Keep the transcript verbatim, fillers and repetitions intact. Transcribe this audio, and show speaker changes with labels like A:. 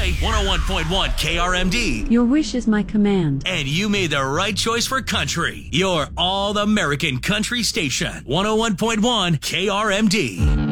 A: play one oh one point one K R M D.
B: Your wish is my command.
A: And you made the right choice for country. Your all-American country station, one oh one point one K R M D.